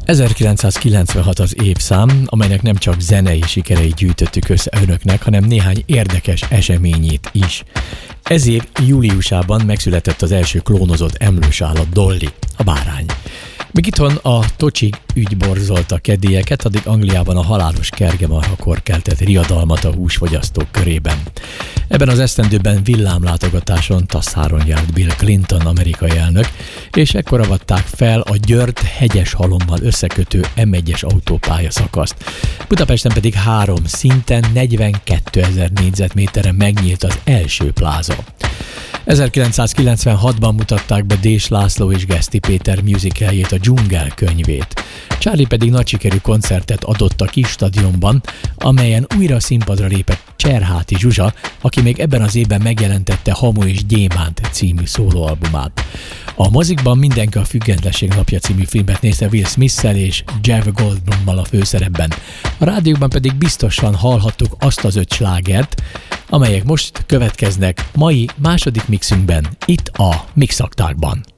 1996 az évszám, amelynek nem csak zenei sikereit gyűjtöttük össze önöknek, hanem néhány érdekes eseményét is. Ez év júliusában megszületett az első klónozott emlős állat, Dolly, a bárány. Míg itthon a tocsig ügy borzolta kedélyeket, addig Angliában a halálos kergemarhakor keltett riadalmat a húsfogyasztók körében. Ebben az esztendőben villámlátogatáson Tasszáron járt Bill Clinton amerikai elnök, és ekkor avatták fel a Győrt Hegyeshalommal összekötő M1-es autópálya szakaszt. Budapesten pedig 3 szinten 42 000 négyzetméteren megnyílt az első pláza. 1996-ban mutatták be Dés László és Geszti Péter musicaljét, a Dzsungel könyvét. Charlie pedig nagy sikerű koncertet adott a Kis Stadionban, amelyen újra színpadra lépett Cserháti Zsuzsa, aki még ebben az évben megjelentette Hamu és Gyémánt című szólóalbumát. A mozikban mindenki a Függetlenség napja című filmet nézte Will Smith-szel és Jeff Goldblummal a főszerepben. A rádióban pedig biztosan hallhattuk azt az 5 slágert, amelyek most következnek mai második mixünkben, itt a Mixaktákban.